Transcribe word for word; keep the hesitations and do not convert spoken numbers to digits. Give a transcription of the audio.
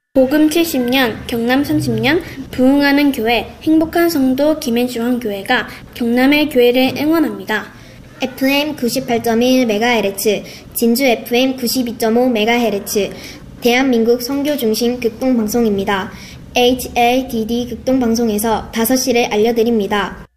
복음 칠십 년, 경남 삼십 년, 부흥하는 교회, 행복한 성도 김해중앙교회가 경남의 교회를 응원합니다. 에프엠 구십팔 점 일 메가헤르츠, 진주 에프엠 구십이 점 오 메가헤르츠, 대한민국 선교중심 극동방송입니다. 에이치 엘 디 디 극동방송에서 다섯 시를 알려드립니다.